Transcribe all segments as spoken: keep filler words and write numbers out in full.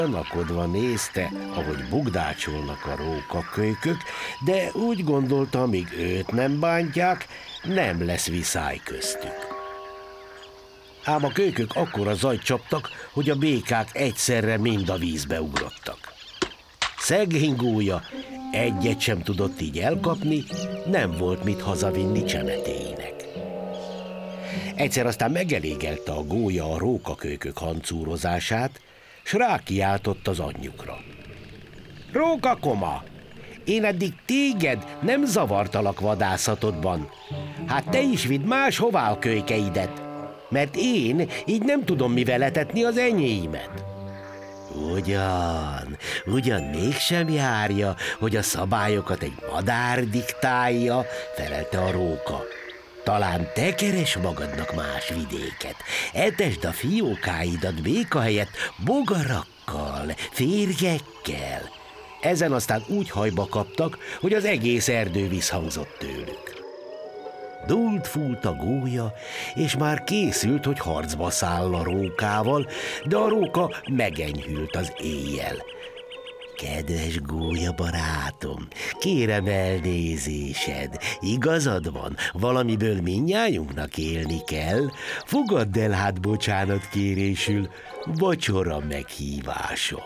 Gyanakodva nézte, ahogy bugdácsolnak a rókakölykök, de úgy gondolta, amíg őt nem bántják, nem lesz viszály köztük. Ám a kölykök akkora zajt csaptak, hogy a békák egyszerre mind a vízbe ugrottak. Szegény gólya egyet sem tudott így elkapni, nem volt mit hazavinni csemetéinek. Egyszer aztán megelégelte a gólya a rókakölykök hancúrozását, s rákiáltott az anyjukra. Rókakoma, én eddig téged nem zavartalak vadászatodban. Hát te is vidd máshová a kölykeidet, mert én így nem tudom mivel etetni az enyéimet. Ugyan, ugyan mégsem járja, hogy a szabályokat egy madár diktálja, felelte a róka. Talán te keres magadnak más vidéket, etesd a fiókáidat béka helyett bogarakkal, férjekkel. Ezen aztán úgy hajba kaptak, hogy az egész erdő visszhangzott tőlük. Dúlt fúlt a gólya, és már készült, hogy harcba száll a rókával, de a róka megenyhült az éjjel. Kedves gólya barátom, kérem elnézésed, igazad van, valamiből mindnyájunknak élni kell. Fogadd el hát bocsánat kérésül vacsora meghívásom.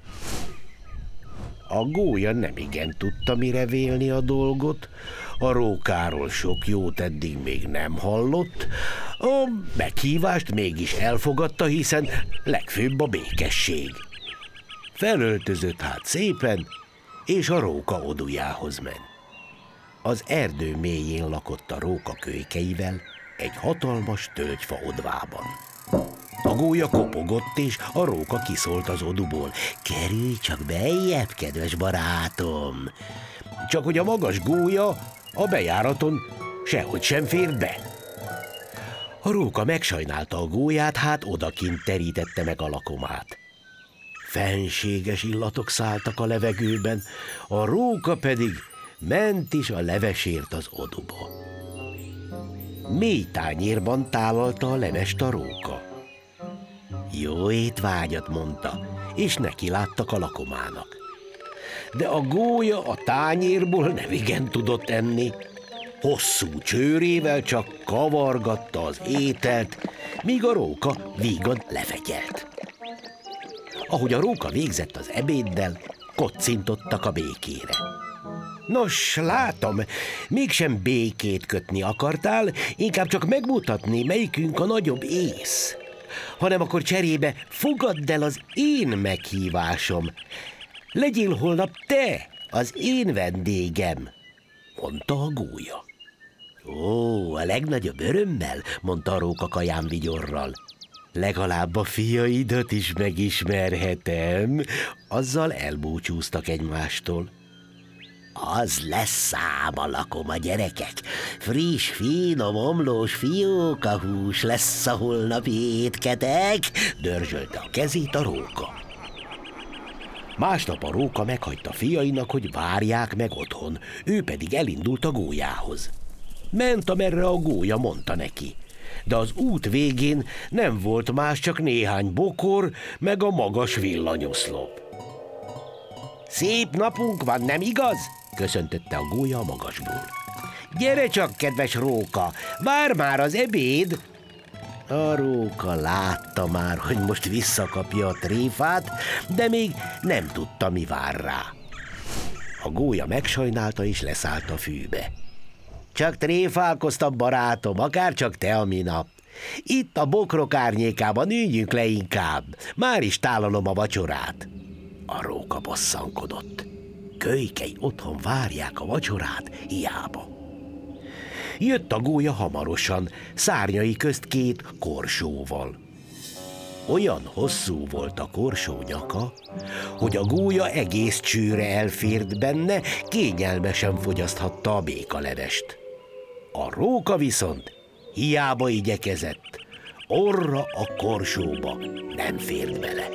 A gólya nemigen tudta mire vélni a dolgot, a rókáról sok jót eddig még nem hallott, a meghívást mégis elfogadta, hiszen legfőbb a békesség. Felöltözött hát szépen, és a róka odujához ment. Az erdő mélyén lakott a róka kölykeivel, egy hatalmas tölgyfa odvában. A gólya kopogott, és a róka kiszólt az oduból. Kerülj csak bejjebb, kedves barátom! Csak hogy a magas gólya a bejáraton sehogy sem fért be. A róka megsajnálta a gólyát, hát odakint terítette meg a lakomát. Fenséges illatok szálltak a levegőben, a róka pedig ment is a levesért az oduba. Mély tányérban tálalta a levest a róka. Jó étvágyat, mondta, és neki láttak a lakomának. De a gólya a tányérból nemigen tudott enni. Hosszú csőrével csak kavargatta az ételt, míg a róka vígan lefegyelt. Ahogy a róka végzett az ebéddel, kocintottak a békére. Nos, látom, mégsem békét kötni akartál, inkább csak megmutatni, melyikünk a nagyobb ész. Hanem akkor cserébe fogadd el az én meghívásom. Legyél holnap te az én vendégem, mondta a gólya. Ó, a legnagyobb örömmel, mondta a róka kaján vigyorral. Legalább a fiaidat is megismerhetem. Azzal elbúcsúztak egymástól. Az lesz ám a lakoma, gyerekek. Friss, finom, omlós fiókahús lesz a holnapi étketek, dörzsölte a kezét a róka. Másnap a róka meghagyta fiainak, hogy várják meg otthon, ő pedig elindult a gólyához. Ment, amerre a gólya mondta neki, de az út végén nem volt más, csak néhány bokor, meg a magas villanyoszlop. Szép napunk van, nem igaz? Köszöntötte a gólya a magasból. Gyere csak, kedves róka, vár már az ebéd! A róka látta már, hogy most visszakapja a tréfát, de még nem tudta, mi vár rá. A gólya megsajnálta és leszállt a fűbe. Csak tréfálkoztam, barátom, akárcsak te a minap. Itt a bokrok árnyékában üljünk le inkább, már is tálalom a vacsorát. A róka bosszankodott. Kölykei otthon várják a vacsorát, hiába. Jött a gólya hamarosan, szárnyai közt két korsóval. Olyan hosszú volt a korsó nyaka, hogy a gólya egész csőre elfért benne, kényelmesen fogyaszthatta a békalevest. A róka viszont hiába igyekezett, orra a korsóba nem fért bele.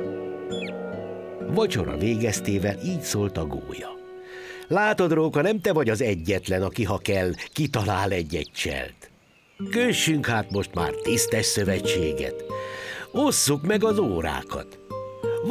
Vacsora végeztével így szólt a gólya. Látod, róka, nem te vagy az egyetlen, aki, ha kell, kitalál egy-egy cselt. Kössünk hát most már tisztes szövetséget. Osszuk meg az órákat.